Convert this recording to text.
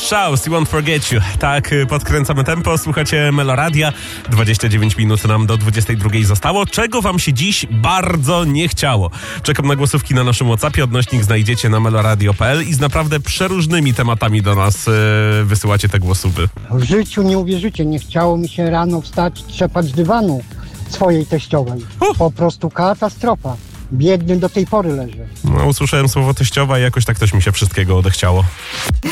Strauss i Won't Forget You. Tak, podkręcamy tempo, słuchacie Meloradia. 29 minut nam do 22 zostało. Czego wam się dziś bardzo nie chciało? Czekam na głosówki na naszym WhatsAppie. Odnośnik znajdziecie na meloradio.pl i z naprawdę przeróżnymi tematami do nas wysyłacie te głosówy. W życiu nie uwierzycie, nie chciało mi się rano wstać, trzepać dywanu swojej teściowej. Po prostu katastrofa. Biedny do tej pory leży. No, usłyszałem słowo teściowa i jakoś tak też mi się wszystkiego odechciało.